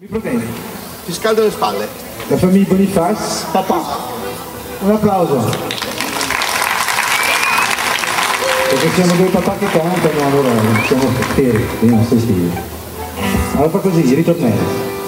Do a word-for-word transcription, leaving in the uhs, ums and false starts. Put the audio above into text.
problemi. Ti scaldo le spalle. La famiglia Bonifaz, papà. Un applauso. Perché siamo due papà che cantano, allora siamo per i nostri figli. Allora fa così, ritornello.